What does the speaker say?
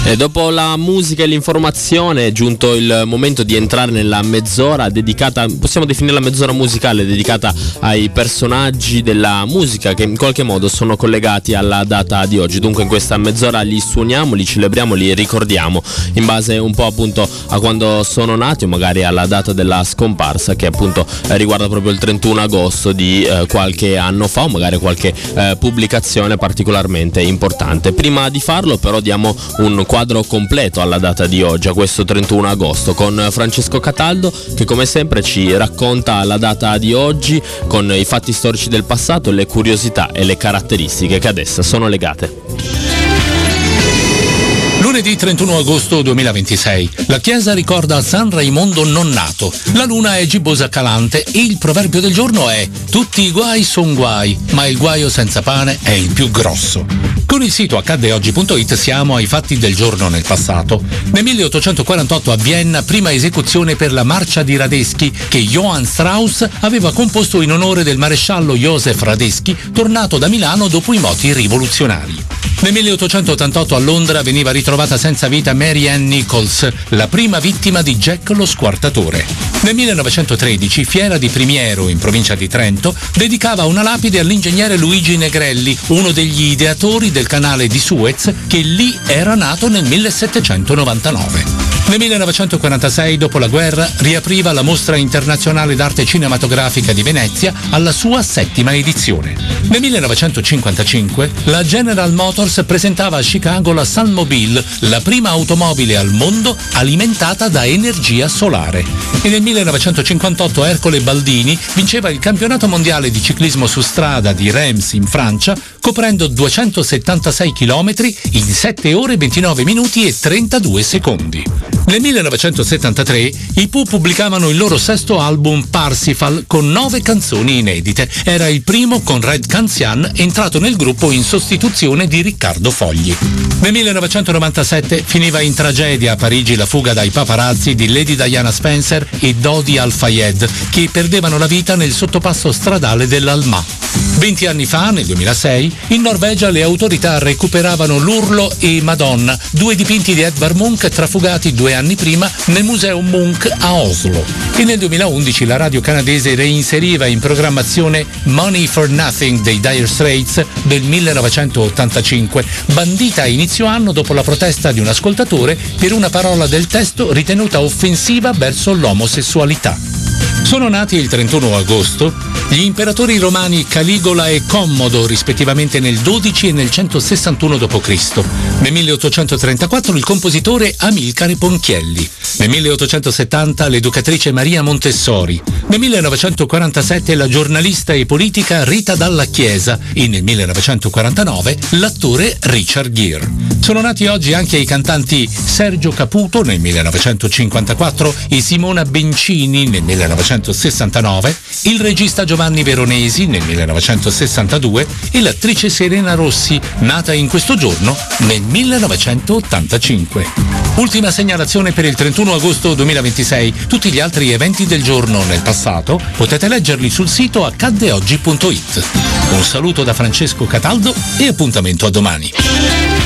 E dopo la musica e l'informazione è giunto il momento di entrare nella mezz'ora dedicata, possiamo definirla mezz'ora musicale, dedicata ai personaggi della musica che in qualche modo sono collegati alla data di oggi. Dunque in questa mezz'ora li suoniamo, li celebriamo, li ricordiamo in base un po' appunto a quando sono nati o magari alla data della scomparsa, che appunto riguarda proprio il 31 agosto di qualche anno fa, o magari qualche pubblicazione particolarmente importante. Prima di farlo però diamo un quadro completo alla data di oggi, a questo 31 agosto, con Francesco Cataldo che come sempre ci racconta la data di oggi con i fatti storici del passato, le curiosità e le caratteristiche che ad essa sono legate. Lunedì 31 agosto 2026. La chiesa ricorda San Raimondo Nonnato. La luna è gibbosa calante e il proverbio del giorno è: tutti i guai son guai, ma il guaio senza pane è il più grosso. Con il sito accaddeoggi.it siamo ai fatti del giorno nel passato. Nel 1848 a Vienna, prima esecuzione per la Marcia di Radetzky che Johann Strauss aveva composto in onore del maresciallo Joseph Radetzky, tornato da Milano dopo i moti rivoluzionari. Nel 1888 a Londra veniva ritrovata senza vita Mary Ann Nichols, la prima vittima di Jack lo squartatore. Nel 1913 Fiera di Primiero, in provincia di Trento, dedicava una lapide all'ingegnere Luigi Negrelli, uno degli ideatori del canale di Suez, che lì era nato nel 1799. Nel 1946, dopo la guerra, riapriva la Mostra Internazionale d'Arte Cinematografica di Venezia alla sua 7ª edizione. Nel 1955, la General Motors presentava a Chicago la Sunmobile, la prima automobile al mondo alimentata da energia solare. E nel 1958 Ercole Baldini vinceva il campionato mondiale di ciclismo su strada di Reims in Francia, coprendo 276 km in 7 ore 29 minuti e 32 secondi. Nel 1973 i Pooh pubblicavano il loro sesto album Parsifal con 9 canzoni inedite. Era il primo con Red Canzian, entrato nel gruppo in sostituzione di Riccardo Fogli. Nel 1997 finiva in tragedia a Parigi la fuga dai paparazzi di Lady Diana Spencer e Dodi Al-Fayed, che perdevano la vita nel sottopasso stradale dell'Alma. 20 anni fa, nel 2006, in Norvegia le autorità recuperavano l'Urlo e Madonna, 2 dipinti di Edvard Munch trafugati 2 anni prima nel Museo Munch a Oslo. E nel 2011 la radio canadese reinseriva in programmazione Money for Nothing dei Dire Straits del 1985, bandita a inizio anno dopo la protesta di un ascoltatore per una parola del testo ritenuta offensiva verso l'omosessualità. Sono nati il 31 agosto gli imperatori romani Caligola e Commodo, rispettivamente nel 12 e nel 161 d.C. Nel 1834 il compositore Amilcare Ponchielli. Nel 1870 l'educatrice Maria Montessori. Nel 1947 la giornalista e politica Rita Dalla Chiesa e nel 1949 l'attore Richard Gere. Sono nati oggi anche i cantanti Sergio Caputo nel 1954 e Simona Bencini nel 1969, il regista Giovanni Veronesi nel 1962 e l'attrice Serena Rossi, nata in questo giorno nel 1985. Ultima segnalazione per il 31 agosto 2026. Tutti gli altri eventi del giorno nel passato potete leggerli sul sito accaddeoggi.it. Un saluto da Francesco Cataldo e appuntamento a domani.